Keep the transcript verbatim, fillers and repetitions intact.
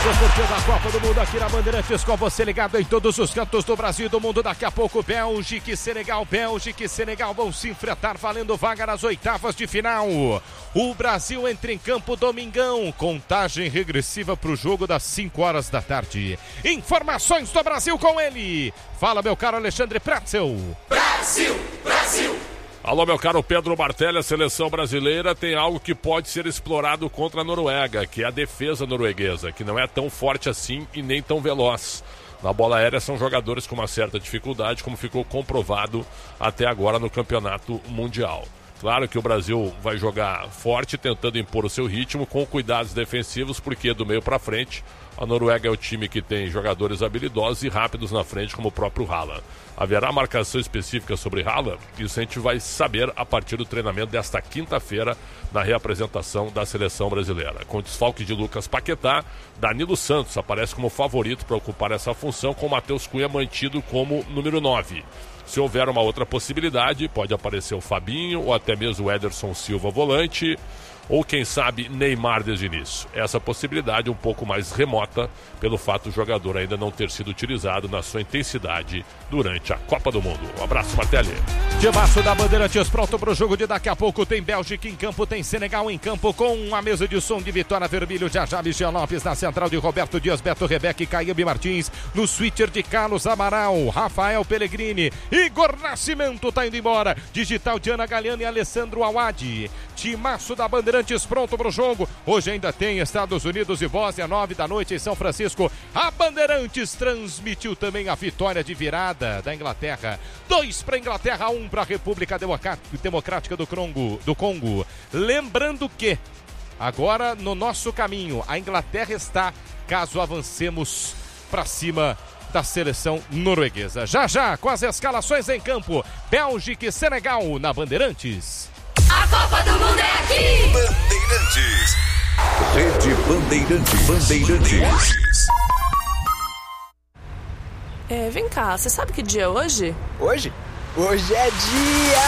curtindo a Copa do Mundo aqui na Bandeirantes, com você ligado em todos os cantos do Brasil e do mundo. Daqui a pouco, Bélgica e Senegal. Bélgica e Senegal vão se enfrentar valendo vaga nas oitavas de final. O Brasil entra em campo domingão. Contagem regressiva para o jogo das cinco horas da tarde. Informações do Brasil com ele. Fala, meu caro Alexandre Pretzel. Brasil, Brasil. Alô, meu caro Pedro Martelli, a seleção brasileira tem algo que pode ser explorado contra a Noruega, que é a defesa norueguesa, que não é tão forte assim e nem tão veloz. Na bola aérea são jogadores com uma certa dificuldade, como ficou comprovado até agora no Campeonato Mundial. Claro que o Brasil vai jogar forte, tentando impor o seu ritmo, com cuidados defensivos, porque do meio para frente, a Noruega é o time que tem jogadores habilidosos e rápidos na frente, como o próprio Haaland. Haverá marcação específica sobre Haaland? Isso a gente vai saber a partir do treinamento desta quinta-feira, na reapresentação da seleção brasileira. Com desfalque de Lucas Paquetá, Danilo Santos aparece como favorito para ocupar essa função, com Matheus Cunha mantido como número nove. Se houver uma outra possibilidade, pode aparecer o Fabinho ou até mesmo o Ederson Silva volante, ou quem sabe Neymar desde o início. Essa possibilidade é um pouco mais remota pelo fato do jogador ainda não ter sido utilizado na sua intensidade durante a Copa do Mundo. Um abraço, Martelli. Timaço da Bandeirantes pronto para o jogo de daqui a pouco. Tem Bélgica em campo, tem Senegal em campo, com a mesa de som de Vitória Vermelho, Jajá Michel Lopes, na central de Roberto Dias, Beto Rebeca e Caíbe Martins, no switcher de Carlos Amaral, Rafael Pellegrini, Igor Nascimento tá indo embora, digital de Ana Galeano e Alessandro Awad. Timaço da Bandeirantes pronto para o jogo. Hoje ainda tem Estados Unidos e Bósnia, nove da noite em São Francisco. A Bandeirantes transmitiu também a vitória de virada da Inglaterra. Dois para a Inglaterra, um para a República Democrática do Congo, do Congo. Lembrando que agora no nosso caminho a Inglaterra está, caso avancemos para cima da seleção norueguesa. Já já com as escalações em campo, Bélgica e Senegal na Bandeirantes. A Copa do Mundo é aqui! Bandeirantes. Rede Bandeirantes. Bandeirantes. É, vem cá, você sabe que dia é hoje? Hoje? Hoje é dia